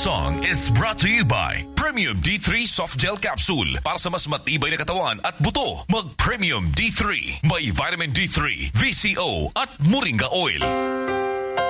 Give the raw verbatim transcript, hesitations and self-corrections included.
song is brought to you by Premium D three Soft Gel Capsule. Para sa mas matibay na katawan at buto, mag Premium D three. May vitamin D three, V C O at Moringa Oil.